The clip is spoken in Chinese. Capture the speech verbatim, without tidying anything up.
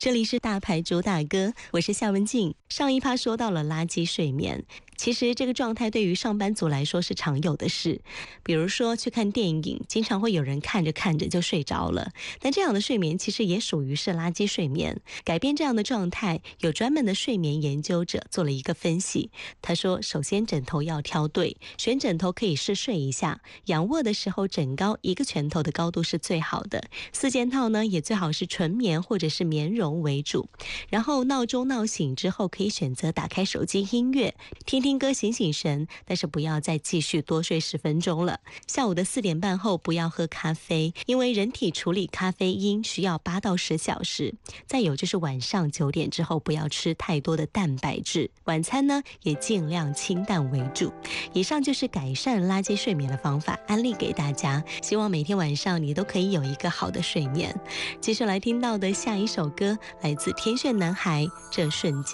这里是大牌主打歌，我是夏文静。上一趴说到了垃圾睡眠，其实这个状态对于上班族来说是常有的事。比如说去看电影，经常会有人看着看着就睡着了，但这样的睡眠其实也属于是垃圾睡眠。改变这样的状态，有专门的睡眠研究者做了一个分析。他说，首先枕头要挑对，选枕头可以试睡一下，仰卧的时候枕高一个拳头的高度是最好的，四件套呢也最好是纯棉或者是棉绒为主。然后闹钟闹醒之后，可以选择打开手机音乐，听听歌醒醒神，但是不要再继续多睡十分钟了。下午的四点半后不要喝咖啡，因为人体处理咖啡因需要八到十小时。再有就是晚上九点之后不要吃太多的蛋白质，晚餐呢也尽量清淡为主。以上就是改善垃圾睡眠的方法，安利给大家，希望每天晚上你都可以有一个好的睡眠。接下来听到的下一首歌来自天炫男孩，这瞬间。